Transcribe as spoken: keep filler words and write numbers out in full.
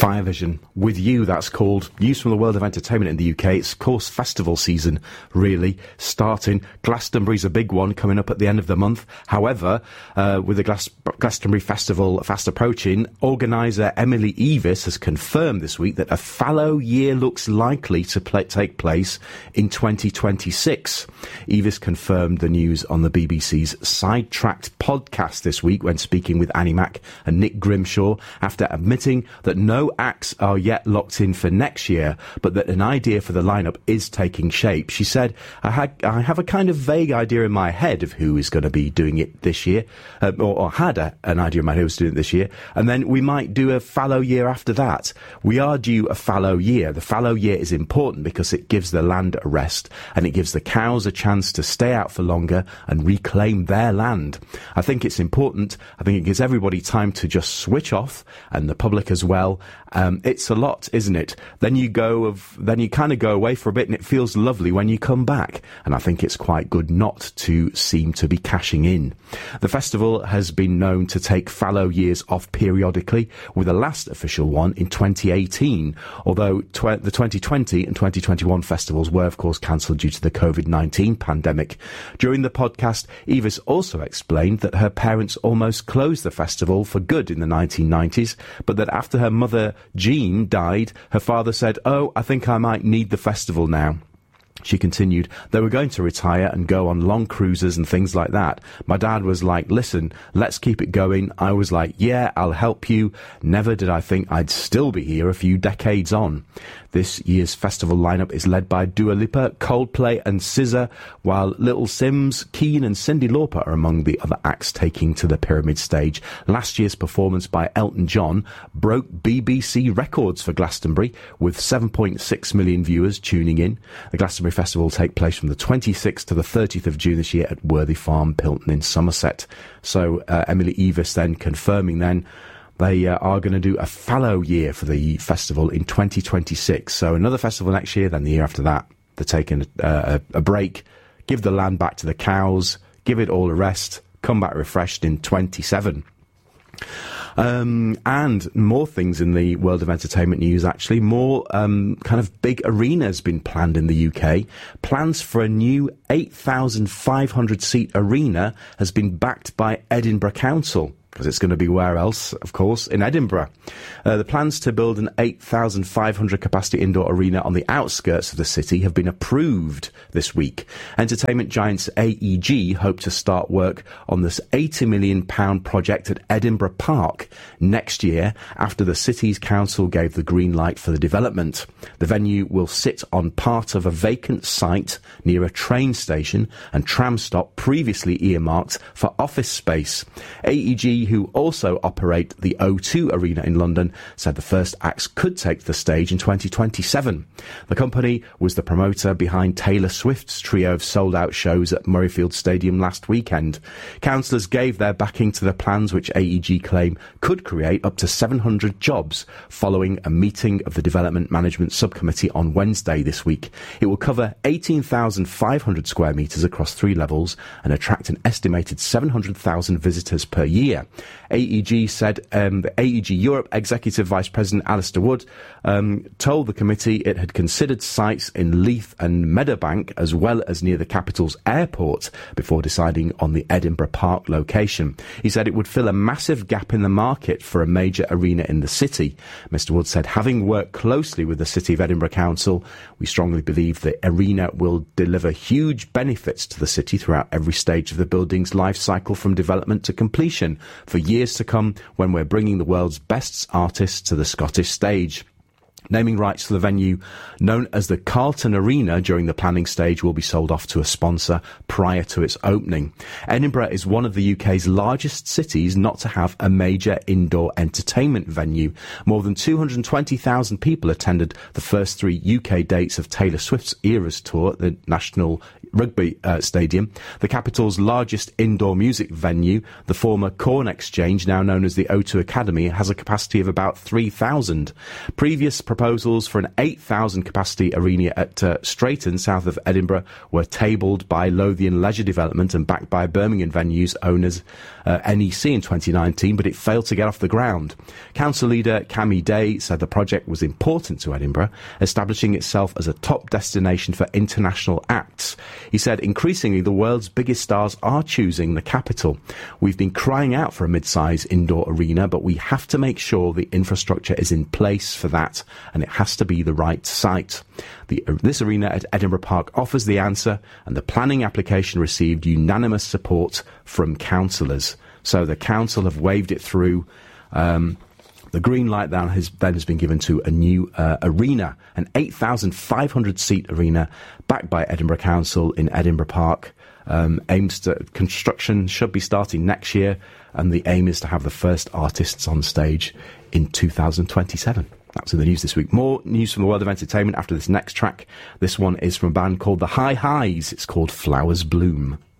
Fire Vision with you, that's called. News from the world of entertainment in the U K. It's, of course, festival season, really, starting. Glastonbury's a big one coming up at the end of the month. However, uh, with the Glas- Glastonbury Festival fast approaching, organiser Emily Eavis has confirmed this week that a fallow year looks likely to play- take place in twenty twenty-six. Eavis confirmed the news on the B B C's Sidetracked podcast this week when speaking with Annie Mac and Nick Grimshaw, after admitting that no acts are yet locked in for next year, but that an idea for the lineup is taking shape. She said, I, had, I have a kind of vague idea in my head of who is going to be doing it this year, uh, or, or had a, an idea in my head who was doing it this year, and then we might do a fallow year after that. We are due a fallow year. The fallow year is important because it gives the land a rest, and it gives the cows a chance to stay out for longer and reclaim their land. I think it's important. I think it gives everybody time to just switch off, and the public as well. Um, it's a lot, isn't it? Then you go of, then you kind of go away for a bit and it feels lovely when you come back. And I think it's quite good not to seem to be cashing in. The festival has been known to take fallow years off periodically, with the last official one in twenty eighteen, although tw- the twenty twenty and twenty twenty-one festivals were, of course, cancelled due to the covid nineteen pandemic. During the podcast, Eavis also explained that her parents almost closed the festival for good in the nineteen nineties, but that after her mother Jean died, her father said, "Oh, I think I might need the festival now." She continued, they were going to retire and go on long cruises and things like that. My dad was like, listen, let's keep it going. I was like, yeah, I'll help you. Never did I think I'd still be here a few decades on. This year's festival lineup is led by Dua Lipa, Coldplay and S Z A, while Little Sims, Keane and Cyndi Lauper are among the other acts taking to the Pyramid stage. Last year's performance by Elton John broke B B C records for Glastonbury, with seven point six million viewers tuning in. The Glastonbury Festival will take place from the twenty-sixth to the thirtieth of June this year at Worthy Farm, Pilton in Somerset. So uh, Emily Eavis then confirming then they uh, are going to do a fallow year for the festival in twenty twenty-six. So another festival next year, then the year after that, they're taking uh, a, a break, give the land back to the cows, give it all a rest, come back refreshed in twenty-seven. Um, and more things in the world of entertainment news, actually. More um, kind of big arenas been planned in the U K. Plans for a new eight thousand five hundred seat arena has been backed by Edinburgh Council, because it's going to be where else, of course, in Edinburgh. Uh, the plans to build an eight thousand five hundred capacity indoor arena on the outskirts of the city have been approved this week. Entertainment giants A E G hope to start work on this eighty million pounds project at Edinburgh Park next year, after the city's council gave the green light for the development. The venue will sit on part of a vacant site near a train station and tram stop previously earmarked for office space. A E G, who also operate the O two Arena in London, said the first acts could take the stage in twenty twenty-seven. The company was the promoter behind Taylor Swift's trio of sold-out shows at Murrayfield Stadium last weekend. Councillors gave their backing to the plans, which A E G claim could create up to seven hundred jobs, following a meeting of the Development Management Subcommittee on Wednesday this week. It will cover eighteen thousand five hundred square metres across three levels and attract an estimated seven hundred thousand visitors per year. A E G said um, the A E G Europe Executive Vice President Alistair Wood um, told the committee it had considered sites in Leith and Meadowbank as well as near the capital's airport before deciding on the Edinburgh Park location. He said it would fill a massive gap in the market for a major arena in the city. Mister Wood said, having worked closely with the City of Edinburgh Council, we strongly believe the arena will deliver huge benefits to the city throughout every stage of the building's life cycle, from development to completion, for years to come, when we're bringing the world's best artists to the Scottish stage. Naming rights to the venue, known as the Carlton Arena, during the planning stage will be sold off to a sponsor prior to its opening. Edinburgh is one of the U K's largest cities not to have a major indoor entertainment venue. More than two hundred twenty thousand people attended the first three U K dates of Taylor Swift's Eras Tour at the National rugby uh, stadium, the capital's largest indoor music venue. The former Corn Exchange, now known as the O two Academy, has a capacity of about three thousand. Previous proposals for an eight thousand capacity arena at uh, Strayton, south of Edinburgh, were tabled by Lothian Leisure Development and backed by Birmingham venues owners uh, N E C in twenty nineteen, but it failed to get off the ground. Council leader Cammy Day said the project was important to Edinburgh, establishing itself as a top destination for international acts. He said increasingly the world's biggest stars are choosing the capital. We've been crying out for a mid-size indoor arena, but we have to make sure the infrastructure is in place for that, and it has to be the right site. The, this arena at Edinburgh Park offers the answer, and the planning application received unanimous support from councillors. So the council have waved it through. Um, The green light then has, then has been given to a new uh, arena, an eight thousand five hundred seat arena backed by Edinburgh Council in Edinburgh Park. Um, aims to, construction should be starting next year, and the aim is to have the first artists on stage in two thousand twenty-seven. That's in the news this week. More news from the world of entertainment after this next track. This one is from a band called The High Highs. It's called Flowers Bloom.